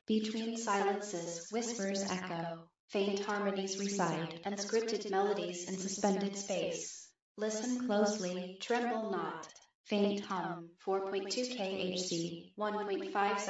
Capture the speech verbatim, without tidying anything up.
Between silences, whispers echo, faint harmonies reside, unscripted melodies in suspended space. Listen closely, tremble not. Faint hum, four point two K H Z, one point five